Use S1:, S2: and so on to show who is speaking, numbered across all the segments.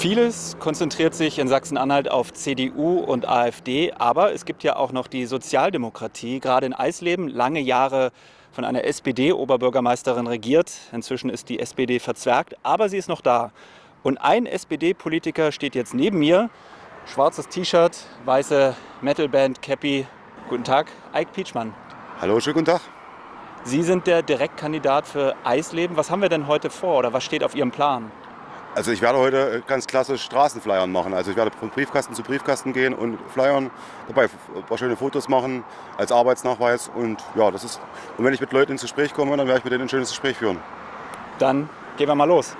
S1: Vieles konzentriert sich in Sachsen-Anhalt auf CDU und AfD, aber es gibt ja auch noch die Sozialdemokratie, gerade in Eisleben, lange Jahre von einer SPD-Oberbürgermeisterin regiert. Inzwischen ist die SPD verzwergt, aber sie ist noch da. Und ein SPD-Politiker steht jetzt neben mir, schwarzes T-Shirt, weiße Metalband, Cappy. Guten Tag, Eik Pietschmann.
S2: Hallo, schönen guten Tag.
S1: Sie sind der Direktkandidat für Eisleben. Was haben wir denn heute vor oder was steht auf Ihrem Plan?
S2: Also ich werde heute ganz klassisch Straßenflyern machen. Also ich werde von Briefkasten zu Briefkasten gehen und flyern, dabei ein paar schöne Fotos machen als Arbeitsnachweis. Und ja, das ist. Und wenn ich mit Leuten ins Gespräch komme, dann werde ich mit denen ein schönes Gespräch führen.
S1: Dann gehen wir mal los.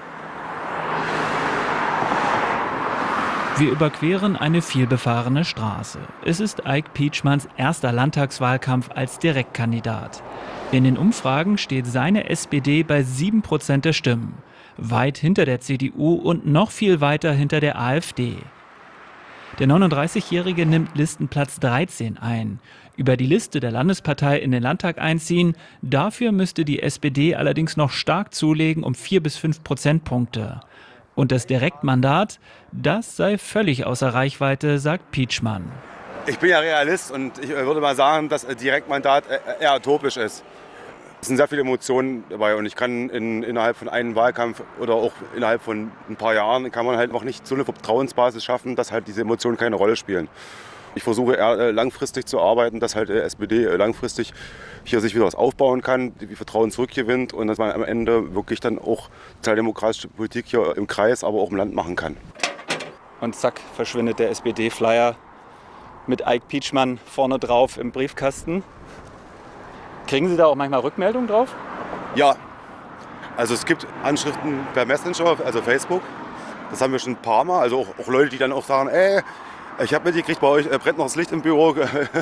S3: Wir überqueren eine vielbefahrene Straße. Es ist Eik Pietschmanns erster Landtagswahlkampf als Direktkandidat. In den Umfragen steht seine SPD bei 7% der Stimmen. Weit hinter der CDU und noch viel weiter hinter der AfD. Der 39-Jährige nimmt Listenplatz 13 ein. Über die Liste der Landespartei in den Landtag einziehen, dafür müsste die SPD allerdings noch stark zulegen um 4 bis 5 Prozentpunkte. Und das Direktmandat, das sei völlig außer Reichweite, sagt Pietschmann.
S2: Ich bin ja Realist und ich würde mal sagen, dass Direktmandat eher utopisch ist. Es sind sehr viele Emotionen dabei und ich kann innerhalb von einem Wahlkampf oder auch innerhalb von ein paar Jahren kann man halt noch nicht so eine Vertrauensbasis schaffen, dass halt diese Emotionen keine Rolle spielen. Ich versuche eher langfristig zu arbeiten, dass halt die SPD langfristig hier sich wieder was aufbauen kann, die Vertrauen zurückgewinnt und dass man am Ende wirklich dann auch sozialdemokratische Politik hier im Kreis, aber auch im Land machen kann.
S1: Und zack, verschwindet der SPD-Flyer mit Eik Pietschmann vorne drauf im Briefkasten. Kriegen Sie da auch manchmal Rückmeldungen drauf?
S2: Ja, also es gibt Anschriften per Messenger, also Facebook. Das haben wir schon ein paar Mal. Also auch Leute, die dann auch sagen, ich habe mitgekriegt, bei euch brennt noch das Licht im Büro.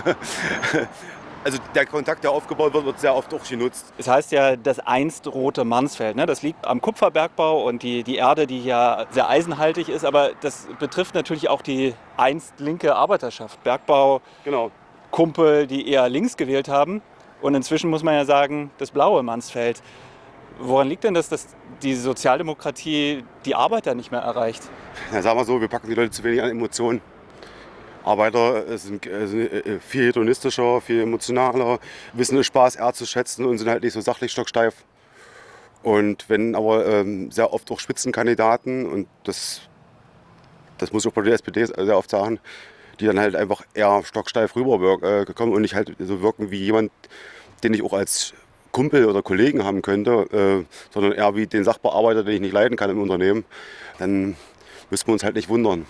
S2: Also der Kontakt, der aufgebaut wird, wird sehr oft auch genutzt.
S1: Es heißt ja das einst rote Mansfeld. Ne? Das liegt am Kupferbergbau und die Erde, die ja sehr eisenhaltig ist. Aber das betrifft natürlich auch die einst linke Arbeiterschaft. Bergbau,
S2: Genau.
S1: Kumpel, die eher links gewählt haben. Und inzwischen muss man ja sagen, das blaue Mansfeld. Woran liegt denn das, dass die Sozialdemokratie die Arbeiter nicht mehr erreicht?
S2: Ja, sagen wir so, wir packen die Leute zu wenig an Emotionen. Arbeiter sind viel hedonistischer, viel emotionaler, wissen den Spaß eher zu schätzen und sind halt nicht so sachlich stocksteif. Und wenn aber sehr oft auch Spitzenkandidaten, und das muss ich auch bei der SPD sehr oft sagen, die dann halt einfach eher stocksteif rübergekommen und nicht halt so wirken wie jemand, den ich auch als Kumpel oder Kollegen haben könnte, sondern eher wie den Sachbearbeiter, den ich nicht leiden kann im Unternehmen, dann müssen wir uns halt nicht wundern.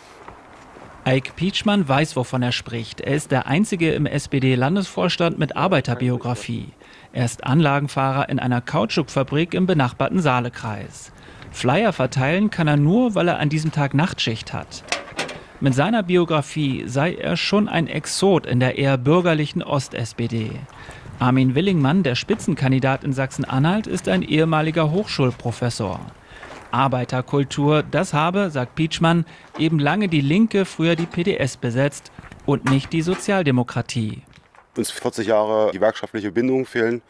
S3: Eik Pietschmann weiß, wovon er spricht. Er ist der Einzige im SPD-Landesvorstand mit Arbeiterbiografie. Er ist Anlagenfahrer in einer Kautschukfabrik im benachbarten Saalekreis. Flyer verteilen kann er nur, weil er an diesem Tag Nachtschicht hat. Mit seiner Biografie sei er schon ein Exot in der eher bürgerlichen Ost-SPD. Armin Willingmann, der Spitzenkandidat in Sachsen-Anhalt, ist ein ehemaliger Hochschulprofessor. Arbeiterkultur, das habe, sagt Pietschmann, eben lange die Linke, früher die PDS besetzt und nicht die Sozialdemokratie.
S2: Uns 40 Jahre gewerkschaftliche Bindung fehlen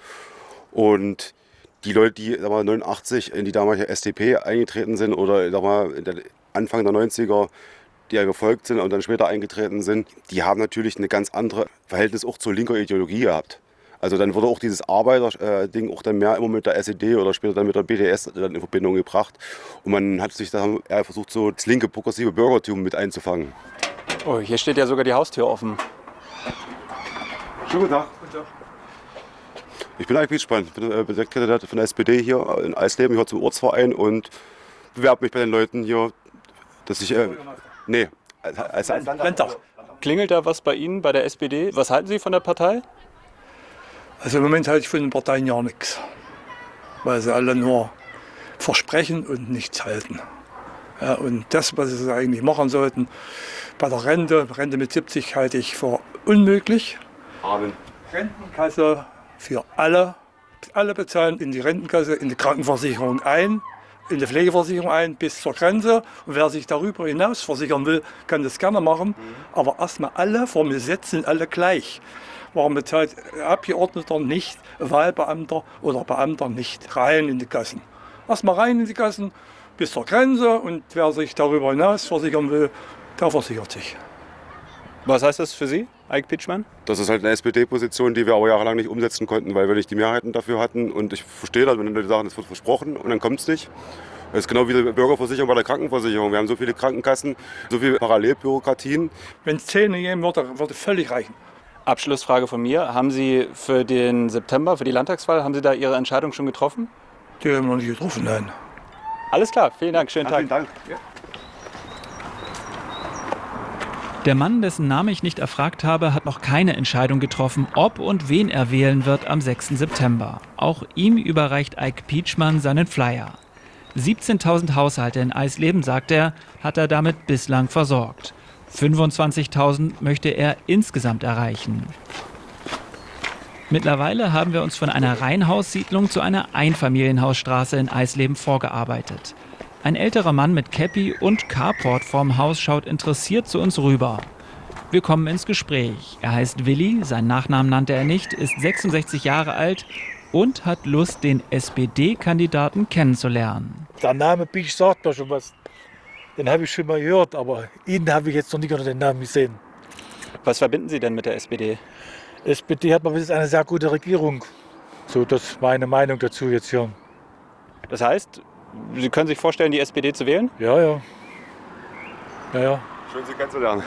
S2: und die Leute, die 89 in die damalige SDP eingetreten sind oder Anfang der 90er, die ja gefolgt sind und dann später eingetreten sind, die haben natürlich eine ganz andere Verhältnis auch zur linker Ideologie gehabt. Also dann wurde auch dieses Arbeiter-Ding auch dann mehr immer mit der SED oder später dann mit der BDS dann in Verbindung gebracht. Und man hat sich dann eher versucht, so das linke progressive Bürgertum mit einzufangen.
S1: Oh, hier steht ja sogar die Haustür offen.
S2: Schönen guten Tag. Ich bin Eik Pietschmann, ich bin Direktkandidat von der SPD hier in Eisleben. Ich gehöre zum Ortsverein und bewerbe mich bei den Leuten hier, dass ich... als
S4: Landtag.
S1: Klingelt da was bei Ihnen, bei der SPD? Was halten Sie von der Partei?
S4: Also im Moment halte ich von den Parteien ja nichts, weil sie alle nur versprechen und nichts halten. Ja, und das, was sie eigentlich machen sollten, bei der Rente mit 70 halte ich für unmöglich.
S2: Amen.
S4: Rentenkasse für alle bezahlen in die Rentenkasse, in die Krankenversicherung ein, in die Pflegeversicherung ein bis zur Grenze. Und wer sich darüber hinaus versichern will, kann das gerne machen. Aber erstmal alle vor dem Gesetz sind alle gleich. Warum bezahlt Abgeordneter nicht, Wahlbeamter oder Beamter nicht rein in die Kassen? Erstmal rein in die Kassen, bis zur Grenze und wer sich darüber hinaus versichern will, der versichert sich.
S1: Was heißt das für Sie, Eik Pietschmann?
S2: Das ist halt eine SPD-Position, die wir aber jahrelang nicht umsetzen konnten, weil wir nicht die Mehrheiten dafür hatten. Und ich verstehe das, wenn die Leute sagen, es wird versprochen und dann kommt es nicht. Das ist genau wie die Bürgerversicherung bei der Krankenversicherung. Wir haben so viele Krankenkassen, so viele Parallelbürokratien.
S4: Wenn es 10 gegeben würde völlig reichen.
S1: Abschlussfrage von mir. Haben Sie für den September, für die Landtagswahl, haben Sie da Ihre Entscheidung schon getroffen?
S4: Die haben wir noch nicht getroffen, nein.
S1: Alles klar, vielen Dank, schönen Tag.
S2: Vielen Dank.
S3: Der Mann, dessen Namen ich nicht erfragt habe, hat noch keine Entscheidung getroffen, ob und wen er wählen wird am 6. September. Auch ihm überreicht Eik Pietschmann seinen Flyer. 17.000 Haushalte in Eisleben, sagt er, hat er damit bislang versorgt. 25.000 möchte er insgesamt erreichen. Mittlerweile haben wir uns von einer Reihenhaussiedlung zu einer Einfamilienhausstraße in Eisleben vorgearbeitet. Ein älterer Mann mit Käppi und Carport vorm Haus schaut interessiert zu uns rüber. Wir kommen ins Gespräch. Er heißt Willi, seinen Nachnamen nannte er nicht, ist 66 Jahre alt und hat Lust, den SPD-Kandidaten kennenzulernen.
S5: Der Name Pietsch sagt mir schon was. Den habe ich schon mal gehört, aber ihn habe ich jetzt noch nicht unter den Namen gesehen.
S1: Was verbinden Sie denn mit der SPD?
S5: SPD hat mal bis jetzt eine sehr gute Regierung. So, das ist meine Meinung dazu jetzt hier.
S1: Das heißt, Sie können sich vorstellen, die SPD zu wählen?
S5: Ja, ja. Ja, ja.
S2: Schön, Sie kennenzulernen.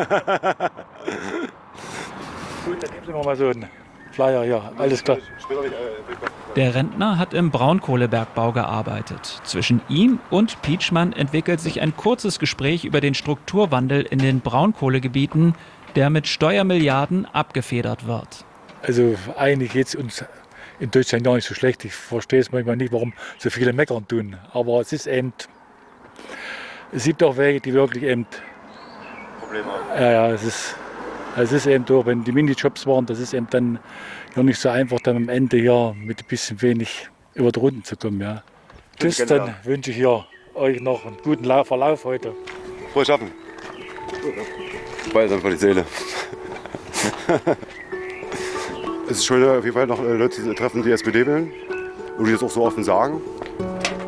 S5: Gut, dann geben Sie mir mal so einen Flyer, ja, alles klar.
S3: Der Rentner hat im Braunkohlebergbau gearbeitet. Zwischen ihm und Pietschmann entwickelt sich ein kurzes Gespräch über den Strukturwandel in den Braunkohlegebieten, der mit Steuermilliarden abgefedert wird.
S5: Also eigentlich geht es uns in Deutschland gar nicht so schlecht. Ich verstehe es manchmal nicht, warum so viele meckern tun. Aber es ist eben, es gibt auch Wege, die wirklich eben
S2: Probleme haben.
S5: Ja, es ist eben so, wenn die Minijobs waren, das ist eben dann ja nicht so einfach, dann am Ende hier mit ein bisschen wenig über die Runden zu kommen. Ja. Tschüss, dann wünsche ich hier euch noch einen guten Verlauf heute.
S2: Frohes Schaffen. Balsam für die Seele. Es ist schön, auf jeden Fall noch Leute zu treffen, die SPD wählen und die das auch so offen sagen.